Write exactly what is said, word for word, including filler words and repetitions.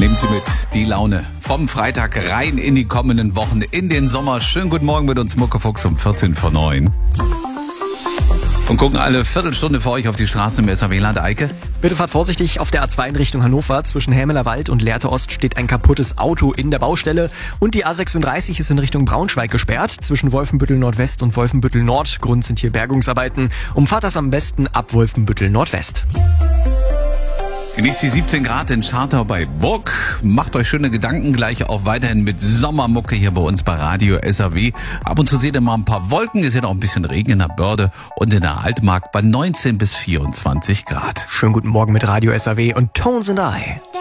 Nehmen Sie mit die Laune vom Freitag rein in die kommenden Wochen, in den Sommer. Schönen guten Morgen mit uns, Muckefuchs um vierzehn vor neun. Und gucken alle Viertelstunde für euch auf die Straßen im S A W-Land. Eike? Bitte fahrt vorsichtig auf der A zwei in Richtung Hannover. Zwischen Hämelerwald und Lehrte Ost steht ein kaputtes Auto in der Baustelle. Und die A sechsunddreißig ist in Richtung Braunschweig gesperrt. Zwischen Wolfenbüttel Nordwest und Wolfenbüttel Nord. Grund sind hier Bergungsarbeiten. Umfahrt das am besten ab Wolfenbüttel Nordwest. Genießt die siebzehn Grad in Schartau bei Burg. Macht euch schöne Gedanken, gleich auch weiterhin mit Sommermucke hier bei uns bei Radio S A W. Ab und zu seht ihr mal ein paar Wolken, ist ja noch ein bisschen Regen in der Börde und in der Altmark bei neunzehn bis vierundzwanzig Grad. Schönen guten Morgen mit Radio S A W und Tones and I.